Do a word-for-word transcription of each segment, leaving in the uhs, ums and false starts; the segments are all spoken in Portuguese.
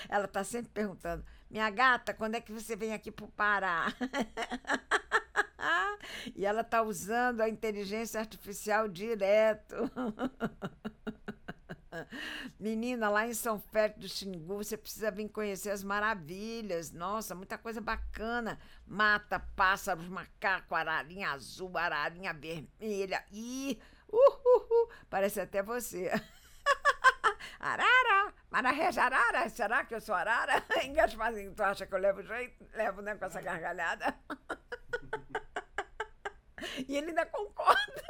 Ela tá sempre perguntando, minha gata, quando é que você vem aqui pro Pará? E ela tá usando a inteligência artificial direto. Menina, lá em São Félix do Xingu, você precisa vir conhecer as maravilhas. Nossa, muita coisa bacana. Mata, pássaros, macaco, ararinha azul, ararinha vermelha. Ih, uh, uh, uh, parece até você. Arara, mararé, jarara, será que eu sou arara? Gasparzinho, tu acha que eu levo jeito? Levo, né, com essa gargalhada. E ele ainda concorda.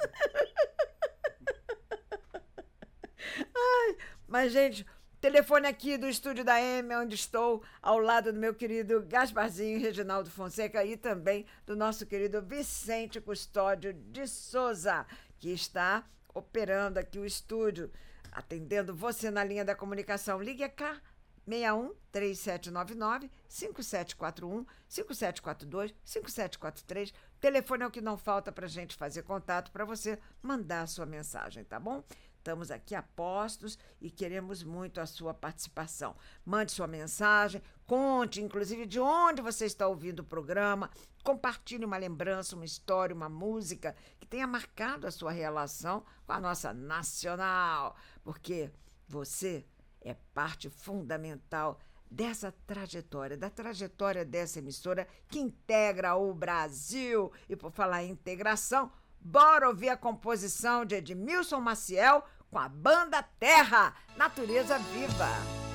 Ai, mas, gente, telefone aqui do estúdio da M, onde estou, ao lado do meu querido Gasparzinho Reginaldo Fonseca e também do nosso querido Vicente Custódio de Souza, que está operando aqui o estúdio, atendendo você na linha da comunicação. Ligue cá, seis um três sete nove nove cinco sete quatro um cinco sete quatro dois cinco sete quatro três. Telefone é o que não falta para a gente fazer contato, para você mandar a sua mensagem, tá bom? Estamos aqui a postos e queremos muito a sua participação. Mande sua mensagem, conte, inclusive, de onde você está ouvindo o programa, compartilhe uma lembrança, uma história, uma música que tenha marcado a sua relação com a nossa nacional, porque você é parte fundamental dessa trajetória, da trajetória dessa emissora que integra o Brasil. E por falar em integração, bora ouvir a composição de Edmilson Maciel com a Banda Terra, Natureza Viva.